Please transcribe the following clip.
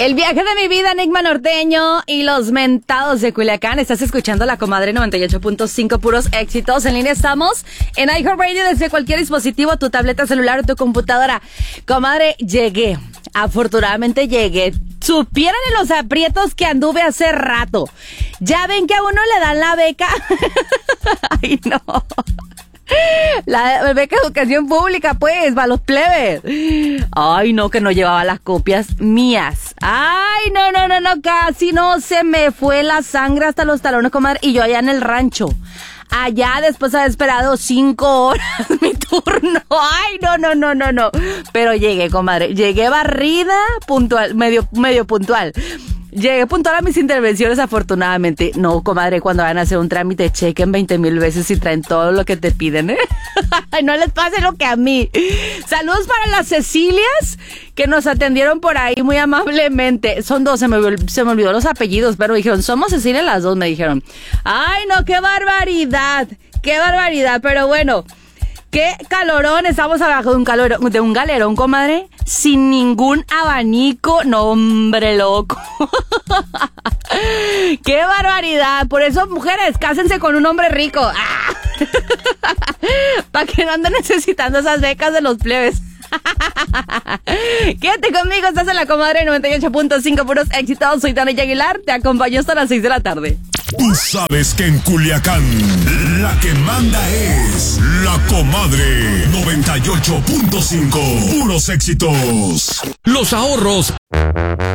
El viaje de mi vida, Enigma Norteño y los mentados de Culiacán. Estás escuchando La Comadre 98.5, puros éxitos. En línea estamos en iHeartRadio desde cualquier dispositivo, tu tableta celular o tu computadora. Comadre, llegué. Afortunadamente llegué. Supieran en los aprietos que anduve hace rato. Ya ven que a uno le dan la beca. Ay, no. La beca de educación pública, pues, para los plebes. Ay, no, que no llevaba las copias mías. Ay, no, casi no se me fue la sangre hasta los talones, comadre. Y yo allá en el rancho. Allá después de haber esperado 5 horas mi turno. Ay, no. Pero llegué, comadre. Llegué barrida, puntual, medio puntual. Llegué puntual a mis intervenciones, afortunadamente. No, comadre, cuando van a hacer un trámite, chequen 20,000 veces y traen todo lo que te piden, ¿eh? No les pase lo que a mí. Saludos para las Cecilias, que nos atendieron por ahí muy amablemente. Son dos, se me olvidó los apellidos, pero dijeron, somos Cecilia las dos, me dijeron. Ay, no, qué barbaridad, pero bueno. ¡Qué calorón! Estamos abajo de un galerón, comadre, sin ningún abanico. No, hombre, loco. ¡Qué barbaridad! Por eso, mujeres, cásense con un hombre rico. ¡Ah! Para que no anden necesitando esas becas de los plebes. Quédate conmigo, estás en La Comadre 98.5, puros éxitos. Soy Tania Aguilar, te acompaño hasta las 6 de la tarde. Tú sabes que en Culiacán la que manda es La Comadre 98.5, puros éxitos. Los ahorros